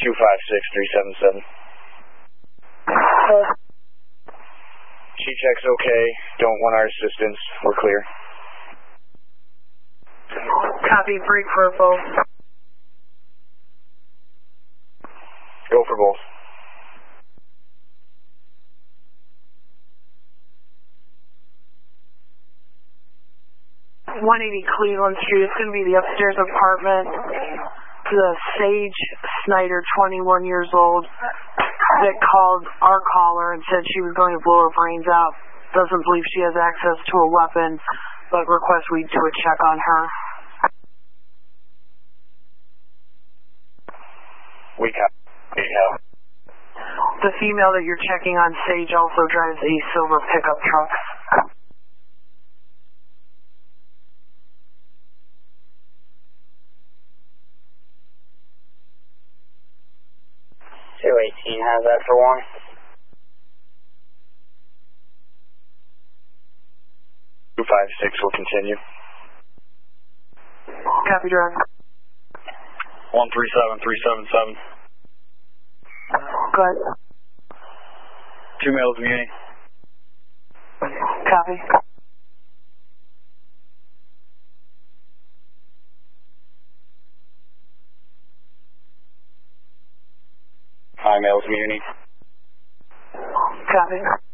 256377. She checks okay. Don't want our assistance. We're clear. Copy, break for both. Go for both. .180 Cleveland Street. It's going to be the upstairs apartment. The Sage Snyder, 21 years old, that called our caller and said she was going to blow her brains out. Doesn't believe she has access to a weapon, but requests we do a check on her. We got it. The female that you're checking on, Sage, also drives a silver pickup truck. Has that for one? Two 5-6 will continue. Copy, driver. 137377. Go ahead. 2 males immunity. Copy. High males immunity. Copy.